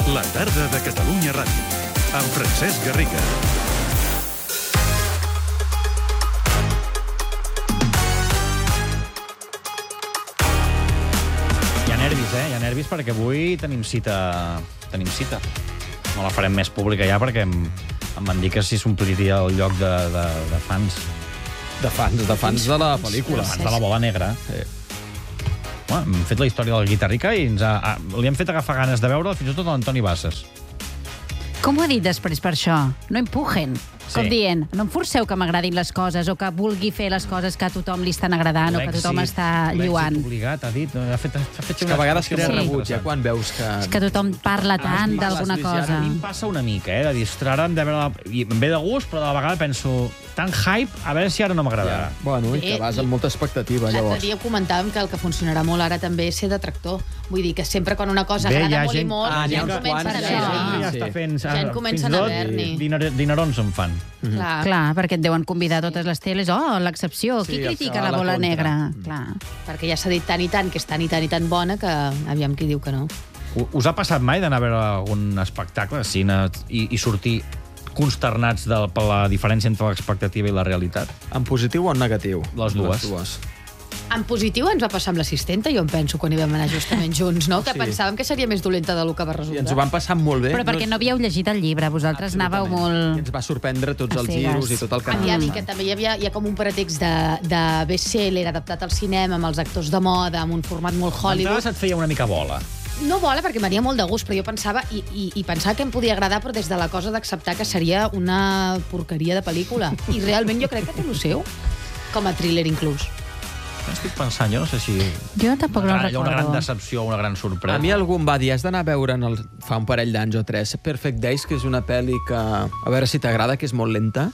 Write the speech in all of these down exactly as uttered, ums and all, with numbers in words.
La tarda de Catalunya Ràdio, amb Francesc Garriga. Hi ha nervis, eh? Hi ha nervis perquè avui tenim cita... Tenim cita. No la farem més pública ja perquè em, em van dir que si s'ompliria el lloc de, de, de fans. De fans, de fans de la pel·lícula. De fans de la Bola Negra. Sí. Bueno, hem fet la història del Guitarrica i ens ha, ha, li hem fet agafar ganes de veure fins i tot l'Antoni Bassas. Com ho ha dit després per això? No empujen. Sí. Com dient, no em forceu que m'agradin les coses o que vulgui fer les coses que a tothom li estan agradant o que tothom està lluant. L'èxit obligat, ha dit. Ha fet, ha fet És que a vegades crea Sí. rebuig, ja, quan veus que... És que tothom parla tant d'alguna cosa. A mi em passa una mica, eh, de distraure'm, de veure... La... I em ve de gust, però de la vegada penso... Tan hype, a veure si ara no m'agradarà. Ja. Bueno, i que Bé, vas amb molta expectativa, L'altre llavors. dia comentàvem que el que funcionarà molt ara també és ser detractor. Vull dir que sempre quan una cosa Bé, hi agrada ha molt gent- i molt, Ah, n'hi ja ha en uns comencen a quants, Hi ha gent que haver-n'hi. ja Sí. està fent... Ja en comencen fins i a tot haver-n'hi. dinar, dinarons en fan. Clar. Clar, perquè et deuen convidar a totes les teles. Oh, l'excepció, qui Sí, els critica que va la a la Bola contra. Negra? Mm. Clar. Perquè ja s'ha dit tant i tant que és tan i tant i tan bona que aviam qui diu que no. U- Us ha passat mai d'anar a veure algun espectacle de cine i, i sortir consternats de, per la diferència entre l'expectativa i la realitat? En positiu o en negatiu? Les dues. Les dues. En positiu ens va passar amb l'assistenta, jo em penso, quan hi vam anar justament junts, no? Que Sí. pensàvem que seria més dolenta del que va I resultar. ens ho vam passar molt bé. Però perquè no havíeu llegit el llibre, vosaltres anàveu Absolutament. I molt... ens va sorprendre tots A els cegues. giros i tot el que Aviam, i anava que passant. també hi havia hi ha com un pretext de, de best-seller adaptat al cinema, amb els actors de moda, amb un format molt D'entrada Hollywood. se't feia una mica bola. No vola, perquè m'aria molt de gust, però jo pensava, i, i, i pensava que em podia agradar, però des de la cosa d'acceptar que seria una porqueria de pel·lícula. I realment jo crec que té el seu, com a thriller inclús. Estic pensant, jo no sé si... Jo tampoc no Hi ha una gran recordo. decepció, una gran sorpresa. A mi algú em va dir, has d'anar a veure en el, fa un parell d'anys o tres, Perfect Days, que és una pel·li que, a veure si t'agrada, que és molt lenta,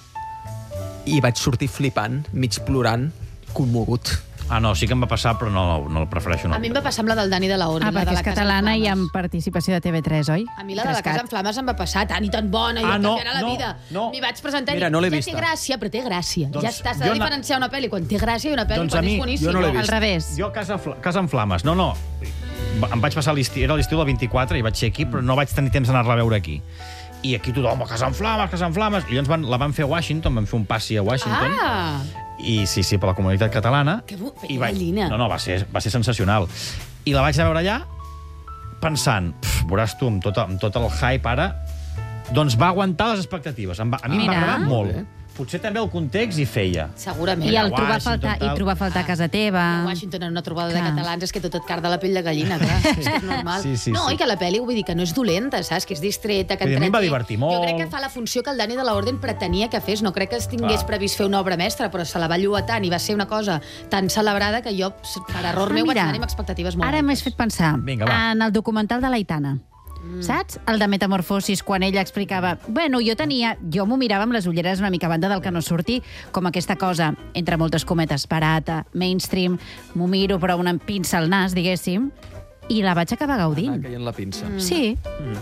i vaig sortir flipant, mig plorant, commogut. Ah, no, sí que em va passar, però no, no el prefereixo. No. A mi em va passar amb la del Dani de la Orden, Ah, la de perquè la és Casa en catalana i Flames. amb participació de T V tres, oi? A mi la de la Casa en Flames em va passar tan i tan bona, i Ah, em no, canviarà la no, vida. no. M'hi vaig presentar Mira, i no l'he ja vista. té gràcia, però té gràcia. Doncs ja està, s'ha jo de na- diferenciar una pel·li quan té gràcia i una pel·li Doncs a quan mi- és boníssima. jo no l'he Al vist. revés. Jo, Casa, Fla- Casa en Flames, no, no. Em vaig passar l'estiu, era l'estiu del vint-i-quatre i vaig ser aquí, però no vaig tenir temps d'anar-la a veure aquí. I aquí tothom, Casa en Flames, Casa en Flames. I llavors van, la van fer a Washington, van fer un passi a Washington. Ah! I sí, sí, per la comunitat catalana. Que bo- I vaig, gallina. no, no, va ser, va ser sensacional. I la vaig anar a veure allà pensant, pf, veuràs tu, amb tot, amb tot el hype ara, doncs va aguantar les expectatives. Em va, a mi em va Mira. agradar molt. Bé. Potser també el context hi feia. Segurament. I el a trobar a Washington, faltar, i tal. trobar a faltar a casa A teva. Washington, en una trobada Clar. de catalans, és que tot et carda la pell de gallina, clar. És que és normal. Sí, sí, no, sí. i que la pel·li, vull dir, que no és dolenta, saps? Que és distreta, que Vull dir, a mi em va entreté. divertir Jo molt. crec que fa la funció que el Dani de la Orden pretenia que fes. No crec que es tingués Clar. previst fer una obra mestra, però se la va lluar tant i va ser una cosa tan celebrada que jo, per error Ah, meu, vaig mira, anar amb expectatives molt Ara m'has altes. fet pensar Vinga, va. en el documental de l'Aitana. Mm. Saps? El de Metamorfosis, quan ella explicava... Bueno, jo tenia... Jo m'ho mirava amb les ulleres una mica a banda del que no surti, com aquesta cosa, entre moltes cometes, barata, mainstream, m'ho miro però una pinça al nas, diguéssim, i la vaig acabar Anar gaudint. caient la pinça. Mm. Sí.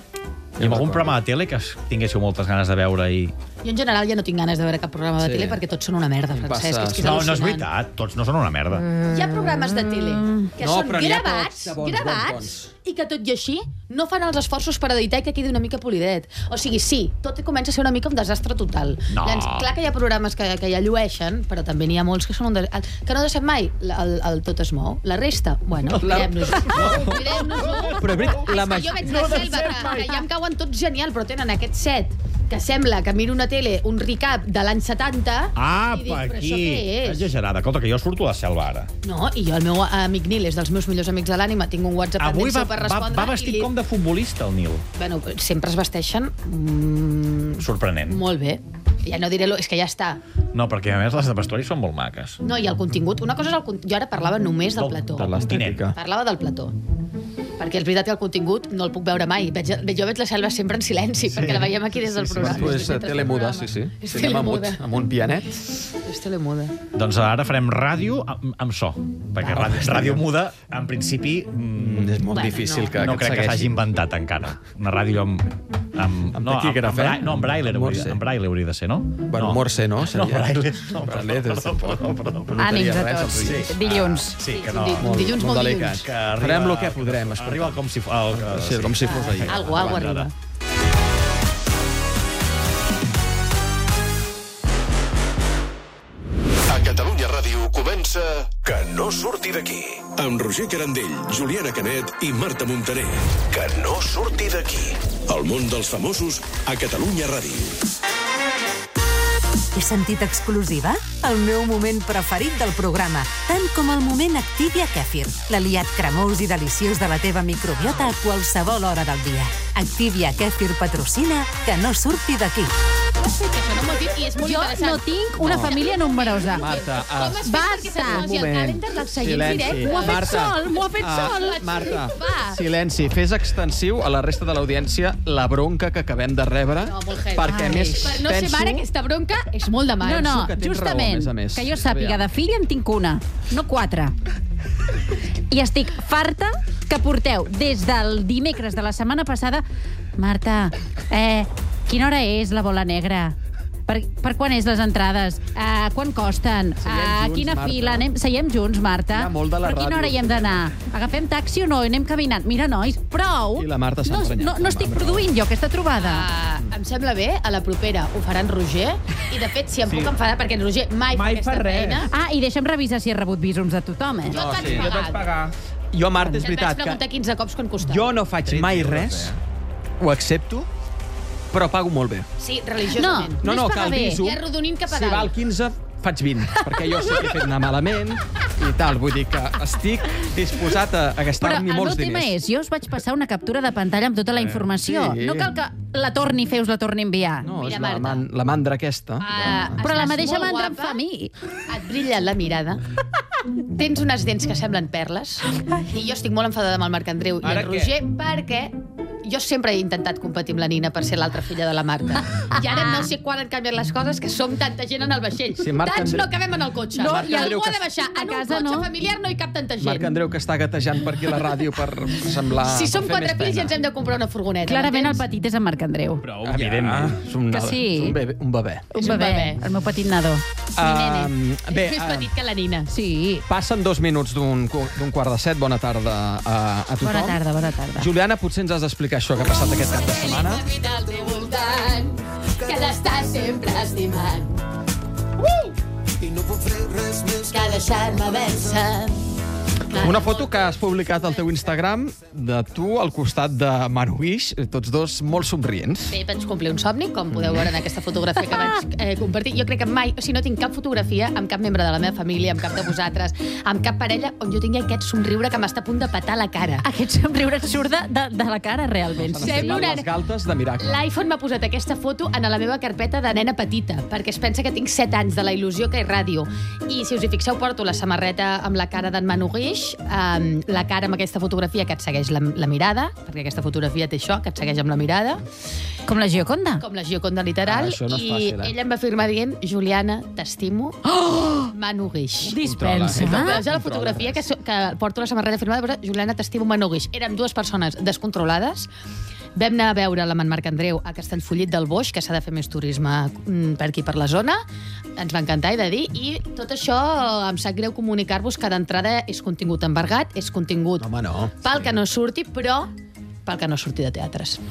I amb algun programa de tele que tinguéssiu moltes ganes de veure i... Jo, en general, ja no tinc ganes de veure cap programa de Sí. tele perquè tots són una merda, Em Francesc. passa- És que és No, no és al·lucinant. veritat, tots no són una merda. Hi ha programes de tele que No, són però n'hi ha gravats, pocs de bons, gravats, bons, i que tot i així no fan els esforços per editar i que quedi una mica polidet. O sigui, sí, tot comença a ser una mica un desastre total. No. Llavors, clar que hi ha programes que, que ja llueixen, però també n'hi ha molts que són un... Des... Que no deixem mai el, el, el Tot es mou. La resta, bueno, La- mirem-nos-ho. Mirem-nos-ho. Però, Brit, la És que jo maj- veig la selva, que, que ja em cauen tots genial, però tenen aquest set que sembla que miro una tele, un recap de l'any setanta, Ah, i dic, per però aquí. això què és? Exagerada. Escolta, que jo surto de la selva ara. No, i jo, el meu amic Nil és dels meus millors amics de l'ànima, tinc un WhatsApp Avui pendent va, seu per va, respondre. va vestit i li- com de futbolista, el Nil. Bueno, sempre es vesteixen mm, Sorprenent. molt bé. Ja no diré... Lo... És que ja està. No, perquè a més les de vestuari són molt maques. No, i el contingut... Una cosa és el... con- Jo ara parlava només del plató. De l'estètica. Parlava del plató. Perquè és veritat que el contingut no el puc veure mai. Veig, jo veig la selva sempre en silenci, sí. perquè la veiem aquí des del Sí, sí, programa. Tu és mentre telemuda, programa. sí, sí. És Cinema mut, telemuda. amb un pianet. És telemuda. Doncs ara farem ràdio amb, amb so. Perquè No, ràdio, està ràdio bé. muda, en principi, mm, És molt Bueno, difícil no. que, no que crec et que s'hagi segueixin. inventat encara. Una ràdio amb... amb, Amb no, taquígraf, amb, amb, eh? no, amb braille, Amb hauria, morse. amb braille hauria de ser, no? Bueno, no. morse, no? No, Seria... braille. No, Braille, perdó, és- perdó, perdó, perdó. No Ànims notaria a res, tots. els oients. Dilluns. Sí, que no. Di- Molt, dilluns molt molt delicat. dilluns. Que arriba, Farem el que podrem, escolta. Arriba com si... El, el, Sí, com si fos ahir. Algo, algo arriba. A Catalunya Ràdio comença Que no surti d'aquí. Amb Roger Carandell, Juliana Canet i Marta Montaner. Que no surti d'aquí. El món dels famosos a Catalunya Ràdio. He sentit exclusiva? El meu moment preferit del programa, tant com el moment Activia Kefir, l'aliat cremós i deliciós de la teva microbiota a qualsevol hora del dia. Activia Kefir patrocina Que no surti d'aquí. Que això no m'ho has dit i és molt Jo interessant. no tinc una família numerosa. Marta, Com es fa Basta. perquè se posi Un el moment. calendar dels seients Silenci. directe? M'ho ha fet Marta. sol, m'ho ha fet Ah, sol. Marta, Va. silenci. Fes extensiu a la resta de l'audiència la bronca que acabem de rebre. No, molt heavy. Perquè, a Ai. més, Per no ser penso... mare, aquesta bronca és molt de mare. No, no, Penso que tens justament, raó, a més a més. que jo sàpiga, Aviam. de fill en tinc una, no quatre. I estic farta que porteu des del dimecres de la setmana passada... Marta, eh, quina hora és la bola negra? Per, per quan és les entrades? Uh, quan costen? Seiem A junts, quina Marta. fila? Anem, seiem junts, Marta? Hi ha molt de la Però a quina ràdio. hora hi hem d'anar? Agafem taxi o no? Anem caminant? Mira, nois, prou! I la Marta s'ha no, emprenyat, no, no estic amb raó. produint jo aquesta trobada. Uh, em sembla bé, a la propera ho faran Roger, i de fet, si em puc enfadar, perquè en Roger mai, Mai fa aquesta fa res. feina... Ah, i deixa'm revisar si he rebut visums de tothom, eh? Jo et vaig sí. Jo et vaig pagar. pagar. Jo, Marta, és Et vaig veritat que preguntar quinze cops quan costava. jo no faig mai res, ho accepto, però pago molt bé. Sí, religiosament. No, és no, que pagar el bé. visum, Hi ha rodonint cap a si dalt. val quinze, faig vint, perquè jo sé que he fet anar malament i tal. Vull dir que estic disposat a, a Però gastar-m'hi el molts meu tema diners. és, jo us vaig passar una captura de pantalla amb tota la informació. sí. No cal que la torni a fer, us la torni a enviar. No, Mira, és la, Marta. man, la mandra aquesta. Ah, Però la estàs mateixa molt mandra em guapa, fa a mi. Et brilla la mirada. Tens unes dents que semblen perles. I jo estic molt enfadada amb el Marc Andreu i Ara el què? Roger perquè jo sempre he intentat competir amb la Nina per ser l'altra filla de la Marta. I ara no sé quan han canviat les coses, que som tanta gent en el vaixell. Sí, Marc Tants Andreu- no acabem en el cotxe. No, I Marc Andreu algú ha que de baixar. a En un casa cotxe no. familiar no hi cap tanta gent. Marc Andreu, que està gatejant per aquí a la ràdio per semblar... Si som per fer quatre més fills ja pena. ens hem de comprar una furgoneta. Clarament el m'entens? petit és en Marc Andreu. Prou, Evidentment. És un, Que sí. és un, bebè, un bebè. Un És un bebè, bebè. el meu petit nadó. Mi nene. Um, bé, És més uh, petit que la Nina. Sí. passen dos minuts d'un d'un quart de set. Bona tarda a, a tothom. Bona tarda, bona tarda. Juliana, potser ens has d'explicar això que ha passat aquest cap de setmana. La vida al teu voltant, que l'estàs sempre estimant. Que ha deixat-me vèncer. Una foto que has publicat al teu Instagram de tu al costat de Manu Guix, tots dos molt somrients. Bé, vaig complir un somni, com podeu veure en aquesta fotografia que vaig eh, compartir. Jo crec que mai, o sigui, no tinc cap fotografia amb cap membre de la meva família, amb cap de vosaltres, amb cap parella, on jo tingui aquest somriure que m'està a punt de petar la cara. Aquest somriure et surt de, de, de la cara, realment. S'han Sembla estimat una- les galtes de miracle. L'iPhone m'ha posat aquesta foto en la meva carpeta de nena petita, perquè es pensa que tinc set anys de la il·lusió que és ràdio. I si us hi fixeu, porto la samarreta amb la cara d'en Manu Guix, um, la cara amb aquesta fotografia que et segueix la, la mirada, perquè aquesta fotografia té això, que et segueix amb la mirada, Com la Gioconda. com la Gioconda literal, Ah, això no és i fàcil, eh? ella em va firmar dient Juliana, t'estimo, oh! Manu Guix. Dispensa. Controla, Veus a la fotografia que, so- que porto la samarreta firmada, posa Juliana, t'estimo, Manu Guix. Érem dues persones descontrolades. Vam anar a veure la Marc Andreu a Castellfollit del Boix, que s'ha de fer més turisme mm, per aquí, per la zona. Ens va encantar, he de dir. I tot això em sap greu comunicar-vos que d'entrada és contingut embargat, és contingut Home, no. pel que no surti, però pel que no surti de teatres.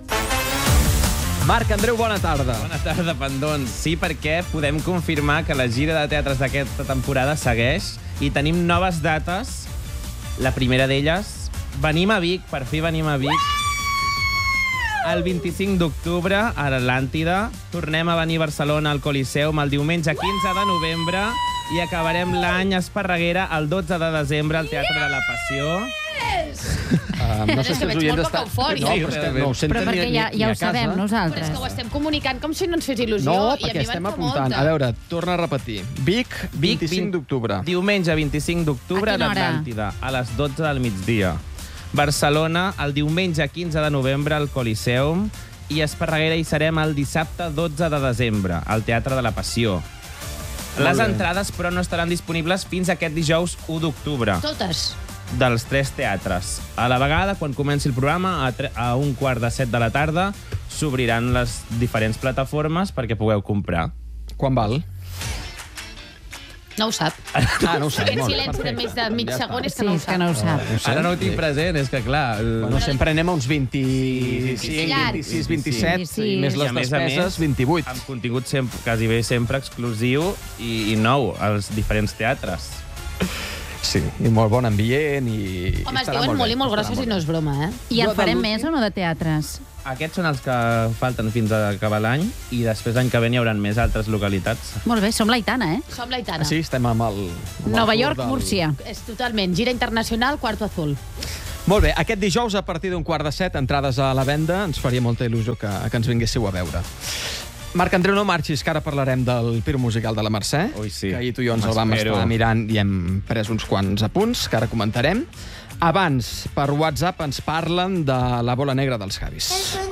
Marc Andreu, bona tarda. Bona tarda, pendons. Sí, perquè podem confirmar que la gira de teatres d'aquesta temporada segueix i tenim noves dates. La primera d'elles, venim a Vic, per fi venim a Vic. El vint-i-cinc d'octubre, a l'Atlàntida. Tornem a venir a Barcelona al Coliseum el diumenge quinze de novembre i acabarem l'any a Esparreguera el dotze de desembre al Teatre de la Passió. Uh, no sé És si que els veig oients molt estan... poca eufòria. No, però és que no ho senten Però perquè ni, ja, ni ja a ho casa. sabem Però és nosaltres. que ho estem comunicant com si no ens fes il·lusió. No, i a perquè mi estem me'n fa apuntant. molta. A veure, torna a repetir. Vic, Vic, vint-i-cinc vint- d'octubre. Diumenge vint-i-cinc d'octubre A a quina hora? l'Atlàntida, a les dotze del migdia. Barcelona, el diumenge quinze de novembre al Coliseum i a Esparreguera hi serem el dissabte dotze de desembre, al Teatre de la Passió. Les entrades, però, no estaran disponibles fins aquest dijous u d'octubre. Totes. Dels tres teatres. A la vegada, quan comenci el programa, a, a un quart de set de la tarda, s'obriran les diferents plataformes perquè pugueu comprar. Quan val? No ho sap. Ah, no ho sap. Aquest silenci de més de mig segon és que Sí, no ho és que no ho sap. sap. Ara no ho tinc present, és que clar... Bueno, sempre anem a uns vint-i-cinc, Llarg. vint-i-sis, vint-i-set, vint-i-sis. i més les I a més a despeses, més, vint-i-vuit. amb contingut sempre, quasi bé sempre exclusiu i, i nou als diferents teatres. Sí, i molt bon ambient i... Home, es estarà diuen bé, molt i molt estarà grosses i bé. no és broma, eh? I en Jo, farem de més o no de teatres? Aquests són els que falten fins a acabar l'any i després l'any que ve n'hi haurà més altres localitats. Molt bé, som l'Aitana, eh? Som l'Aitana. Ah, sí, estem amb el... amb el Nova tour York, del- Múrcia. És totalment. Gira internacional, Cuarto Azul. Molt bé, aquest dijous, a partir d'un quart de set, entrades a la venda, ens faria molta il·lusió que, que ens vinguéssiu a veure. Marc Andreu, no marxis, que ara parlarem del Piro Musical de la Mercè, Ui, sí. que ahir tu i jo ens el vam M'espero. estar mirant i hem pres uns quants apunts, que ara comentarem. Abans, per WhatsApp, ens parlen de la bola negra dels Javis.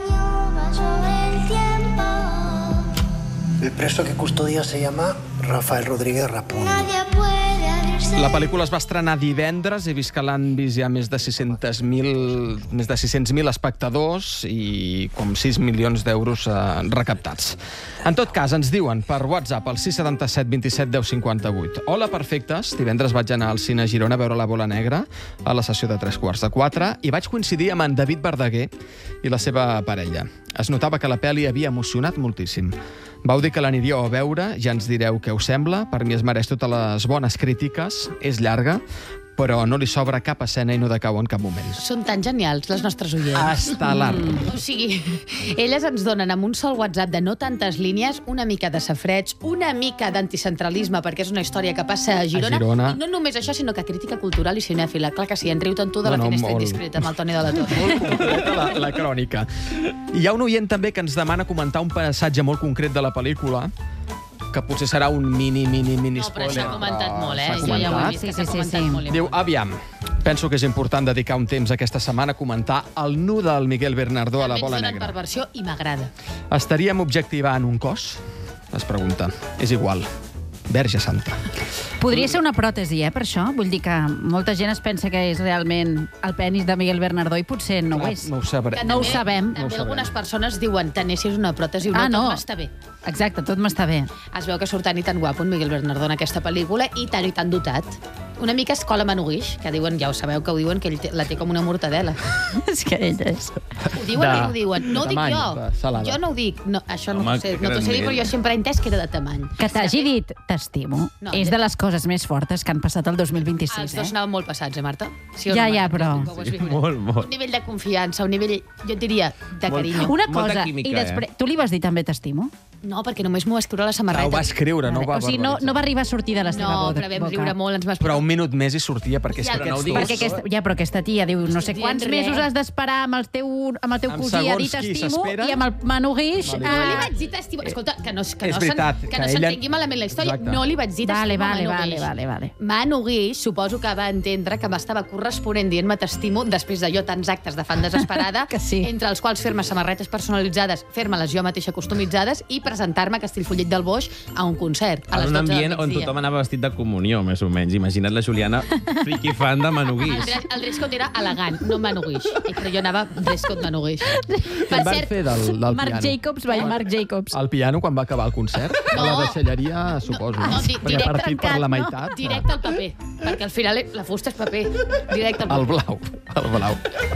El preso que custodia se llama Rafael Rodríguez Rapón. La pel·lícula es va estrenar divendres, he vist que l'han vist ja més de sis-cents mil més de sis-cents mil espectadors i com sis milions d'euros eh, recaptats. En tot cas, ens diuen per WhatsApp al sis set set dos set deu cinquanta-vuit. Hola, perfectes. Divendres vaig anar al Cine Girona a veure La Bola Negra a la sessió de tres quarts de quatre i vaig coincidir amb en David Verdaguer i la seva parella. Es notava que la pel·li havia emocionat moltíssim. Vau dir que l'aniríeu a veure, ja ens direu què us sembla. Per mi es mereix totes les bones crítiques. És llarga, però no li sobra cap escena i no decau en cap moment. Són tan genials, les nostres oients. Estel·lar. O sigui, elles ens donen amb un sol WhatsApp de no tantes línies una mica de safreig, una mica d'anticentralisme, perquè és una història que passa a Girona. A Girona. I no només això, sinó que crítica cultural i cinèfila. Clar que sí, en riu tant tu de la No, no, finestra molt. indiscreta amb el Toni de la Torre. Molt completa la, la crònica. Hi ha un oient també que ens demana comentar un passatge molt concret de la pel·lícula, que potser serà un mini, mini, mini No, però spoiler. s'ha comentat molt, eh? s'ha Jo ja ho he comentat. vist, que Sí, s'ha sí, sí, comentat sí. molt. i Diu, molt. aviam, penso que és important dedicar un temps aquesta setmana a comentar el nu del Miguel Bernardó a la També ens bola donen negra. perversió i m'agrada. Estaríem objectivant un cos? Es pregunta. És igual. Verge Santa. Podria ser una pròtesi, eh, per això. Vull dir que molta gent es pensa que és realment el penis de Miguel Bernardó i potser no ho és. No ho sabré. Que No ho també- sabem. També No ho sabem. algunes persones diuen tant és una pròtesi o no, Ah, no. tot m'està bé. Exacte, tot m'està bé. Es veu que surt tan i tan guapo en Miguel Bernardó en aquesta pel·lícula i tan i tan dotat. Una mica escola Manuguix, que diuen, ja ho sabeu que ho diuen, que ell té- la té com una mortadela. És que ell és... Ho diuen De- i ho diuen. No ho de dic tamany, jo. de salada. Jo no ho dic. No, això no Home, ho sé, que no t'ho sé dir, gran però jo sempre he entès que era de tamany. Que t'hagi dit t'estimo No, és ja- de les coses més fortes que han passat el dos mil Els vint-i-sis, dos eh? anaven molt passats, eh, Marta? Sí o Ja, no, ja, Marta? però- Com ho has Sí, viscut? molt, molt. Un nivell de confiança, un nivell, jo et diria, de Molt. carinyo. Una Molta cosa, química, i després... eh? Tu li vas dir també t'estimo? No, perquè només m'ho va escriure a la Ah, samarreta. ho va escriure, no ho va O sigui, no, no va arribar a sortir de la seva No, boca. però vam riure molt, ens va explicar. Però un minut més hi sortia, perquè és Ja, que però no ho aquests diguis. dos... Perquè aquesta, ja, però aquesta tia diu no sé Estic quants dient mesos res. has d'esperar amb el teu, amb el teu Amb cosí a dir segons qui t'estimo s'espera. i amb el Manu Guix... Vale. No li ah, vaig dir t'estimo. Escolta, que no, que És no, veritat, que que no ella- s'entengui malament la història. Exacte. No li vaig dir t'estimo Vale, a vale, Manu vale, Guix. vale, vale. Manu Guix suposo que va entendre que m'estava corresponent dient-me t'estimo després de jo tants actes de fan desesperada, Que sí. entre els quals fer-me samarretes personalitzades, fer-me-les jo mateixa customitzades i presentar-me a Castellfollit del Boix a un concert. A En les un dotze del ambient on migdia. tothom anava vestit de comunió, més o menys. Imagina't la Juliana, friki fan de El, Manuguix. dress- el dress code era elegant, no Manu Guix. I, però jo anava dress code Manu Guix. Què Per en van cert, fer del, del Marc piano? Jacobs, vai, Marc Jacobs. El piano quan va acabar el concert? No. A la deixalleria, suposo. no, di- Perquè directe ha partit per trencat, la no? meitat. directe al paper, perquè al final la fusta és paper. Directe al paper. El blau, el blau.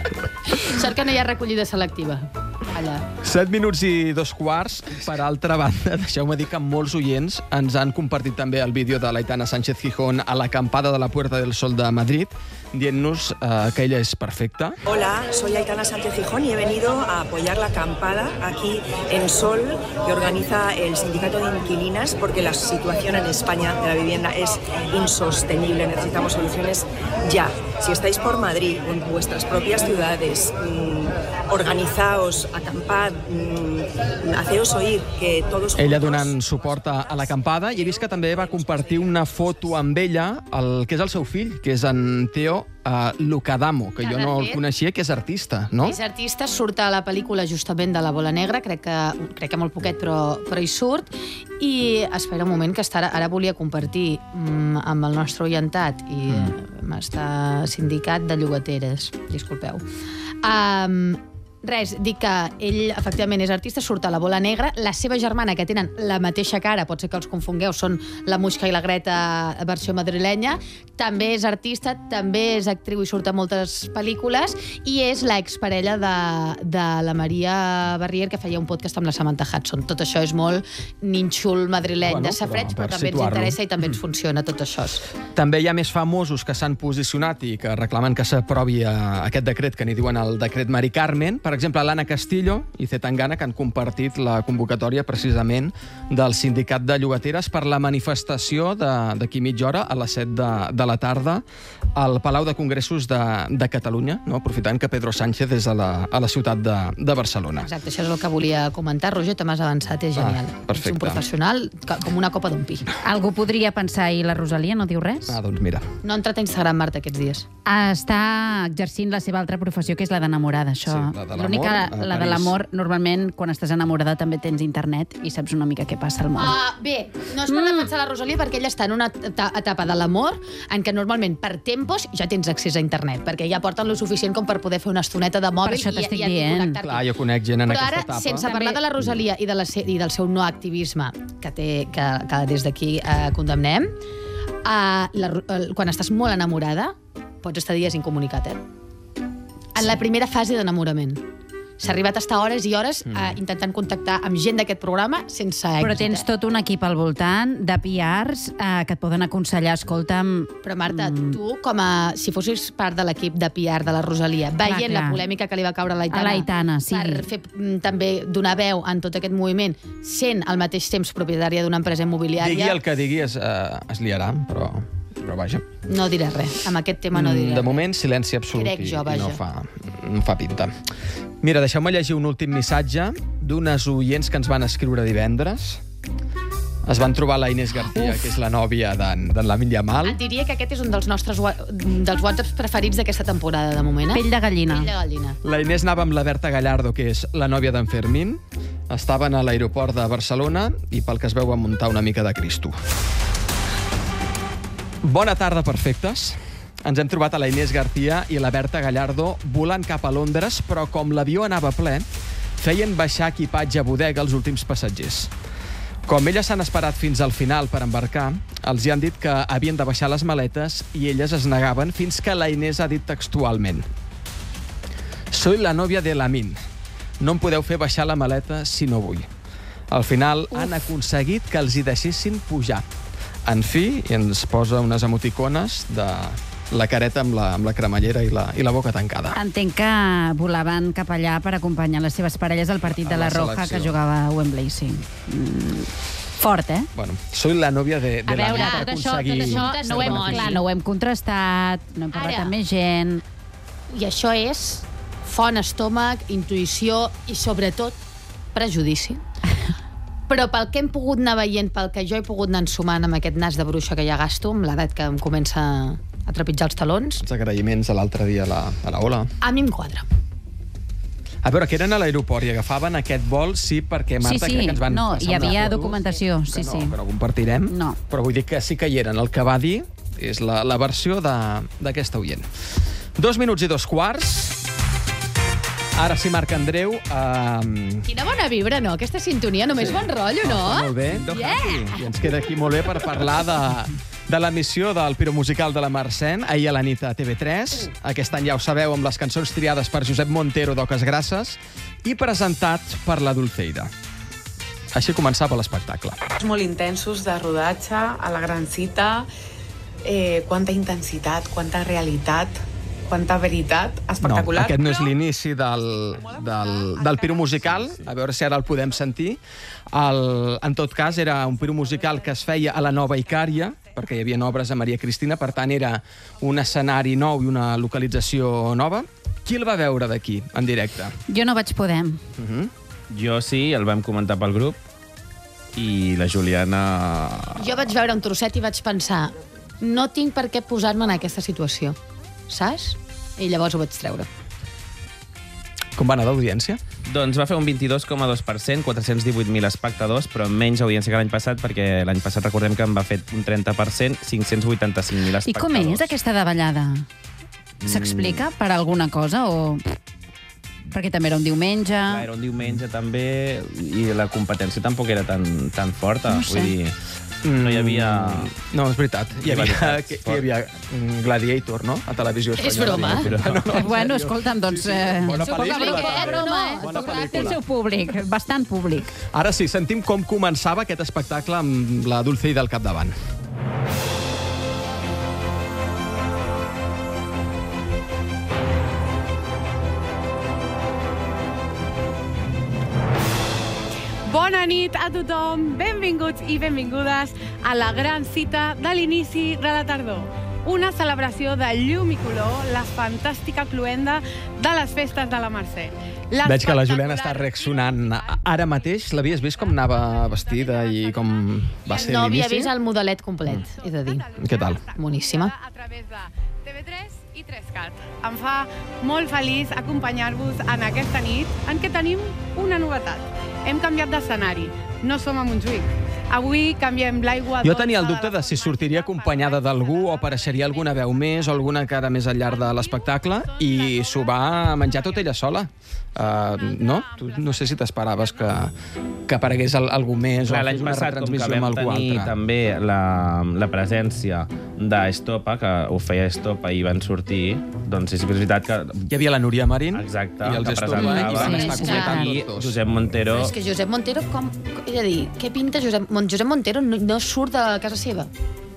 Sort que no hi ha recollida selectiva allà. Set minuts i dos quarts. Per altra banda, deixeu-me dir que molts oients ens han compartit també el vídeo de l'Aitana Sánchez Gijón a l'acampada de la Puerta del Sol de Madrid, dient-nos eh, que ella és perfecta. Hola, soy Aitana Sánchez Gijón y he venido a apoyar la acampada aquí en Sol que organiza el Sindicato de Inquilinas porque la situación en España de la vivienda es insostenible. Necesitamos soluciones ya. Si estáis por Madrid, en vuestras propias ciudades, mmm, organizaos, acampad, mmm, haceos oír que todos Ella juntos- donant suport a, a l'acampada, i he vist que també va compartir una foto amb ella, el que és el seu fill, que és en Theo uh, Luca Adamo, que Que, jo de no el fet, coneixia, que és artista, no? És artista, surt a la pel·lícula justament de La Bola Negra, crec que, crec que molt poquet, però, però hi surt, i espera un moment, que està, ara volia compartir mm, amb el nostre oientat, i mm. m'està sindicat de llogateres, disculpeu. Um, Res, dic que ell, efectivament, és artista, surt a La Bola Negra. La seva germana, que tenen la mateixa cara, pot ser que els confongueu, són la Muixca i la Greta versió madrilenya, també és artista, també és actriu i surt a moltes pel·lícules, i és l'exparella de, de la Maria Barrier, que feia un podcast amb la Samantha Hudson. Tot això és molt nínxol madrileny, Bueno, de safreig, però però, per també ens situar-lo. interessa i també ens funciona tot això. També hi ha més famosos que s'han posicionat i que reclamen que s'aprovi eh, aquest decret, que n'hi diuen el decret Mari Carmen. Per exemple, l'Anna Castillo i Zetangana, que han compartit la convocatòria precisament del Sindicat de Llogateres per la manifestació d'aquí mitja hora a les set de, de la tarda al Palau de Congressos de, de Catalunya, no? Aprofitant que Pedro Sánchez és a la, a la ciutat de, de Barcelona. Exacte, això és el que volia comentar. Roger, te m'has avançat, és genial. Ah, perfecte. Ets un professional com una copa d'un pi. Algú podria pensar, i la Rosalia no diu res? Ah, doncs mira. No ha entrat a Instagram, Marta, aquests dies. Està exercint la seva altra professió, que és la d'enamorada, això. Sí, la de l'amor, L'única, a la de París. l'amor, normalment, quan estàs enamorada també tens internet i saps una mica què passa al món. Uh, bé, no es pot Mm. defensar la Rosalia perquè ella està en una eta- etapa de l'amor en què normalment per tempos ja tens accés a internet, perquè ja porten lo suficient com per poder fer una estoneta de mòbil això i, t'estic i, i dient. connectar-t'hi. Clar, jo conec gent en Però aquesta ara, etapa. sense parlar de la Rosalia i, de la, se- i del seu no activisme, que, té, que, que des d'aquí eh, condemnem, eh, la, eh, quan estàs molt enamorada, pots estar dies incomunicat, eh? En la primera fase d'enamorament. S'ha arribat a estar hores i hores mm. eh, intentant contactar amb gent d'aquest programa sense èxit. Però tens tot un equip al voltant de P Rs eh, que et poden aconsellar, escolta'm... Però, Marta, mm. tu, com a, si fossis part de l'equip de P R de la Rosalia, veient clar. la polèmica que li va caure a l'Aitana, A l'Aitana, sí. per fer mm, també donar veu en tot aquest moviment, sent al mateix temps propietària d'una empresa immobiliària... Digui el que digui, es, eh, es liarà, però, però vaja. No diré res. Amb aquest tema no diré De res. moment, silenci absolut Crec i, jo, i no, vaja. fa, no fa pinta. Mira, deixeu-me llegir un últim missatge d'unes oients que ens van escriure divendres. Es van trobar la Inés García, Uf. que és la nòvia d'en Lamine Yamal. Et diria que aquest és un dels nostres wa- dels whatsapps preferits d'aquesta temporada, de moment. Eh? Pell de gallina. Pell de gallina. La Inés anava amb la Berta Gallardo, que és la nòvia d'en Fermín. Estaven a l'aeroport de Barcelona i, pel que es veu, van muntar una mica de Cristo. Bona tarda, perfectes. Ens hem trobat a la Inés García i la Berta Gallardo volant cap a Londres, però com l'avió anava ple, feien baixar equipatge a bodega els últims passatgers. Com elles s'han esperat fins al final per embarcar, els hi han dit que havien de baixar les maletes i elles es negaven fins que la Inés ha dit textualment: «Soy la novia de Lamine. No em podeu fer baixar la maleta si no vull». Al final Uf. han aconseguit que els hi deixessin pujar. En fi, i ens posa unes emoticones de la careta amb la, amb la cremallera i la, i la boca tancada. Entenc que volaven cap allà per acompanyar les seves parelles al partit de A la la Roja, selecció. que jugava a Wembley, sí. Mm, fort, eh? Bueno, soy la novia de, de A veure, la per tot això, aconseguir... tot això no ho, hem, clar, no ho hem contrastat, no hem parlat Ara. amb més gent... I això és font, estómac, intuïció i, sobretot, prejudici. Però pel que hem pogut anar veient, pel que jo he pogut anar ensumant amb aquest nas de bruixa que ja gasto, amb l'edat que em comença a trepitjar els talons, Els agraïments de l'altre dia a la, a la Ola. a mi em quadra. A veure, que eren a l'aeroport i agafaven aquest vol, sí, perquè, Marta, sí, sí, crec que ens van no, passar hi unes havia fotos documentació, sí, que no, sí. que no compartirem, No. però vull dir que sí que hi eren. El que va dir és la, la versió de- d'aquesta oient. Dos minuts i dos quarts. Ara sí, Marc Andreu. Um, Quina bona vibra, no? Aquesta sintonia, només bon rotllo, no? Està molt bé. Yeah! I ens queda aquí molt bé per parlar de, de l'emissió del piromusical de la Mercè, ahir a la nit a T V tres. Aquest any ja ho sabeu, amb les cançons triades per Josep Montero d'Oques Grasses i presentat per la Dulceida. Així començava l'espectacle. Molt intensos de rodatge, a la gran cita, eh, quanta intensitat, quanta realitat, quanta veritat, espectacular. No, aquest no és l'inici del, del, del piromusical, a veure si ara el podem sentir. El, en tot cas, era un piromusical que es feia a la Nova Icària, perquè hi havia obres a Maria Cristina, per tant era un escenari nou i una localització nova. Qui el va veure d'aquí, en directe? Jo no vaig poder. Uh -huh. Jo sí, el vam comentar pel grup, i la Juliana... Jo vaig veure un trosset i vaig pensar, no tinc per què posar-me en aquesta situació. saps? I llavors ho vaig treure. Com va anar d'audiència? Doncs va fer un vint-i-dos coma dos per cent, quatre-cents divuit mil espectadors, però menys audiència que l'any passat, perquè l'any passat recordem que en va fer un trenta per cent, cinc-cents vuitanta-cinc mil I espectadors. com és aquesta davallada? S'explica per alguna cosa o... Perquè també era un diumenge... Clar, era un diumenge també, i la competència tampoc era tan, tan forta. No sé. Vull dir, no hi havia... No, és veritat. Hi havia, Rivalitats hi havia Gladiator, no?, a televisió espanyola. És broma. No, no, Bueno, escolta'm, doncs... Eh, Bona suposo que pel·lícula, és també. broma, eh? Bona Té pel·lícula. el seu públic, bastant públic. Ara sí, sentim com començava aquest espectacle amb la Dulce del capdavant. Bona nit a tothom, benvinguts i benvingudes a la gran cita de l'inici de la tardor. Una celebració de llum i color, la fantàstica cluenda de les festes de la Mercè. Veig que la Juliana està reaccionant ara mateix. L'havies vist com anava vestida i com va ser No havia l'inici? vist el modelet complet, he de dir. Què tal? Boníssima. A través de T V tres i tres cat. Em fa molt feliç acompanyar-vos en aquesta nit en què tenim una novetat. Hem canviat d'escenari. No som a Montjuïc. Avui canviem l'aigua... Jo tenia el dubte de si sortiria acompanyada d'algú o apareixeria alguna veu més o alguna cara més al llarg de l'espectacle i s'ho va menjar tot ella sola. Uh, no? Tu no sé si t'esperaves que, que aparegués al, algú més Clar, o l'any fes una passat, com que retransmissió amb vam algú tenir altre. també la, la presència d'Estopa, que ho feia Estopa i van sortir, doncs és veritat que... Hi havia la Núria Marín Exacte, i els que Estopa presentava, i van Sí, estar és completant i tots dos. Josep Montero... Però és que Josep Montero, com... És a dir, què pinta Josep, Mon- Josep Montero? No, no surt de casa seva.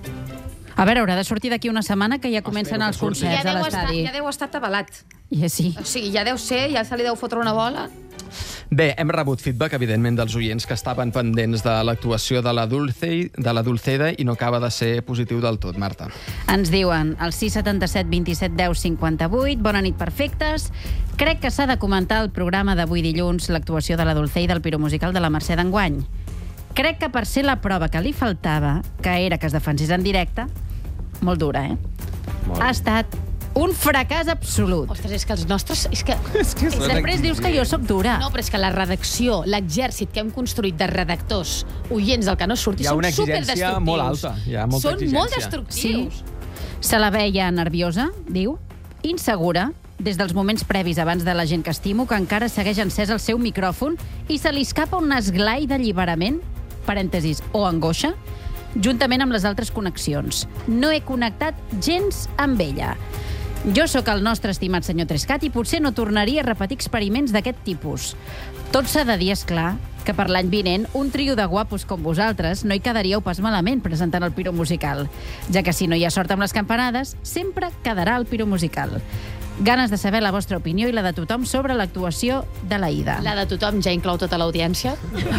A veure, haurà de sortir d'aquí una setmana que ja comencen els Ja concerts a deu, estar, l'estadi. ja deu estar atabalat. Ja sí. O sigui, ja deu ser, ja se li deu fotre una bola. Bé, hem rebut feedback, evidentment, dels oients que estaven pendents de l'actuació de la Dulce, de la Dulceda i no acaba de ser positiu del tot, Marta. Ens diuen al sis setanta-set vint-i-set deu cinquanta-vuit. Bona nit, perfectes. Crec que s'ha de comentar el programa d'avui dilluns l'actuació de la Dulce i del piromusical de la Mercè d'enguany. Crec que per ser la prova que li faltava, que era que es defensés en directe, molt dura, eh? Molt. Ha estat un fracàs absolut. Ostres, és que els nostres... És que... És que Després dius que jo sóc dura. No, però és que la redacció, l'exèrcit que hem construït de redactors, oients del que no surti, Hi ha són una exigència superdestructius. molt alta. Hi ha molta són exigència. molt destructius. Se la veia nerviosa, diu, insegura, des dels moments previs abans de La gent que estimo, que encara segueix encès el seu micròfon i se li escapa un esglai d'alliberament, parèntesis, o angoixa, juntament amb les altres connexions. No he connectat gens amb ella. Jo sóc el nostre estimat senyor Trescat i potser no tornaria a repetir experiments d'aquest tipus. Tot s'ha de dir, esclar, que per l'any vinent un trio de guapos com vosaltres no hi quedaríeu pas malament presentant el Piro Musical, ja que si no hi ha sort amb les campanades, sempre quedarà el Piro Musical. Ganes de saber la vostra opinió i la de tothom sobre l'actuació de la Ida. La de tothom ja inclou tota l'audiència.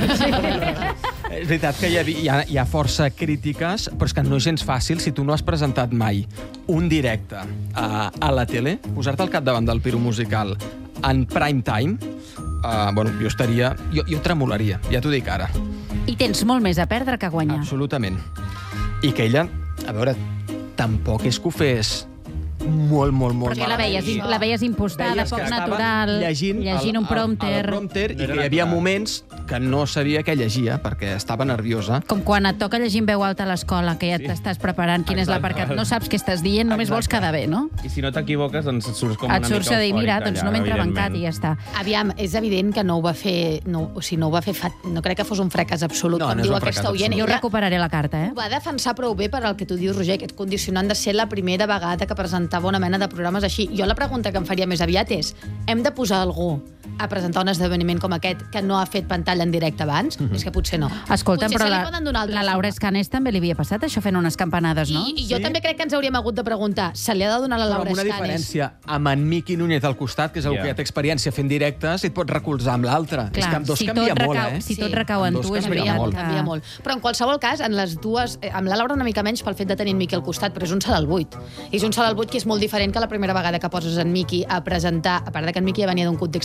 És veritat que hi ha, hi, ha, hi ha força crítiques, però és que no és gens fàcil, si tu no has presentat mai un directe a, a la tele, posar-te al capdavant del Piro Musical en prime time, uh, bueno, jo estaria... Jo, jo tremolaria, ja t'ho dic ara. I tens molt més a perdre que a guanyar. Absolutament. I que ella, a veure, tampoc és que ho fes molt, molt, molt Perquè la veies, la veies impostada, Veies poc que estava natural, llegint, llegint el, un prompter. El, el prompter i que hi havia moments que no sabia què llegia perquè estava nerviosa. Com quan et toca llegir en veu alta a l'escola, que ja t'estàs preparant quin és l'aparcat. No saps què estàs dient, només vols quedar bé, no? I si no t'equivoques, doncs et surts com una Et mica surts a dir, eufòrica mira, doncs no m'he allà, entrebancat i ja està. Aviam, és evident que no ho va fer... No, o sigui, no ho va fer... Fa, no crec que fos un fracàs absolut, No, com no és diu un fracàs aquesta oient. absolut. Jo Ella recuperaré la carta, eh? ho va defensar prou bé per al que tu dius, Roger, aquest condicionant de ser la primera vegada que presentava una mena de programes així. Jo la pregunta que em faria més aviat és: hem de posar algú a presentar un esdeveniment com aquest que no ha fet pantalla en directe abans? Mm-hmm. És que potser no. Escolta, potser però se li la, poden donar altres la Laura Escanés també li havia passat això fent unes campanades, no? I, I jo sí? també crec que ens hauríem hagut de preguntar, se li ha de donar a la Però Laura amb una Escanes? diferència, amb en Miqui Núñez al costat, que és algú Yeah. que ja té experiència fent directes, i et pot recolzar amb l'altre. És Clar, que amb dos si canvia tot molt, recau, eh? si tot recau en Amb dos tu, és canvia veritat molt. que... Canvia molt. Però en qualsevol cas, en les dues... eh, Amb la Laura una mica menys pel fet de tenir en Miqui al costat, però és un salt al buit. I és un salt al buit que és molt diferent que la primera vegada que poses en Miqui a presentar, a part de que en Miqui ja venia d'un context televisiu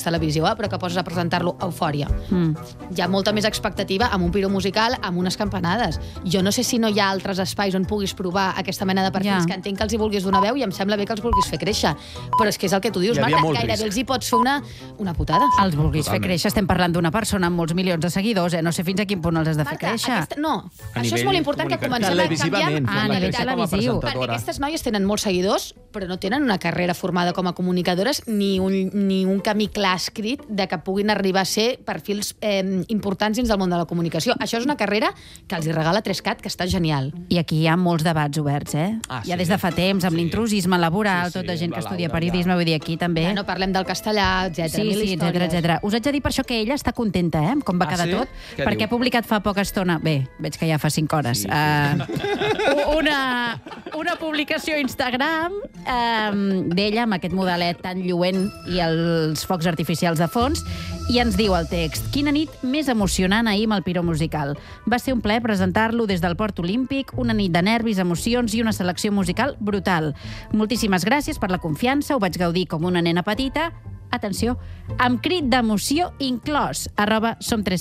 ficció, eh, però que poses a presentar-lo Eufòria. Mm. Hi ha molta més expectativa amb un piro musical, amb unes campanades. Jo no sé si no hi ha altres espais on puguis provar aquesta mena de perfils, Ja. que entenc que els hi vulguis donar veu i em sembla bé que els vulguis fer créixer. Però és que és el que tu dius, Hi havia Marta, molt gairebé risc. els hi pots fer una, una putada. Els vulguis fer Totalment. créixer, estem parlant d'una persona amb molts milions de seguidors, eh? No sé fins a quin punt els has de fer Marta, créixer. aquesta, no, A això és nivell molt important que comencem a canviar. televisivament, Ah, a fent-la nivell créixer com a televisiu. Perquè presentadora. aquestes noies tenen molts seguidors, però no tenen una carrera formada com a comunicadores ni un, ni un camí clar escrit de que puguin arribar a ser perfils eh, importants dins del món de la comunicació. Això és una carrera que els hi regala tres cat, que està genial. I aquí hi ha molts debats oberts, eh? Ah, ja sí. des de fa temps, amb Sí. l'intrusisme laboral, Sí, sí, tot de gent la que estudia Laura, periodisme, vull dir, aquí també. Ja no parlem del castellà, etcètera. Sí, mil sí, etcètera, històries. etcètera. Us haig de dir per això que ella està contenta, eh, com va Ah, quedar sí? tot, Què perquè diu? ha publicat fa poca estona, bé, veig que ja fa cinc hores, Sí, sí. Uh, una, una publicació a Instagram um, d'ella amb aquest modelet tan lluent i els focs artificials de fons, i ens diu el text: quina nit més emocionant ahir amb el Piró Musical. Va ser un plaer presentar-lo des del Port Olímpic, una nit de nervis, emocions i una selecció musical brutal. Moltíssimes gràcies per la confiança, ho vaig gaudir com una nena petita. Atenció, amb crit d'emoció inclòs, arroba som tres